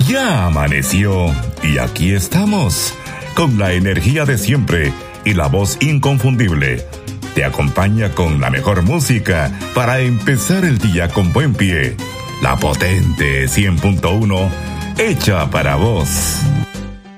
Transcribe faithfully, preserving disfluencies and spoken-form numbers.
Ya amaneció y aquí estamos, con la energía de siempre y la voz inconfundible. Te acompaña con la mejor música para empezar el día con buen pie. La potente cien punto uno, hecha para vos.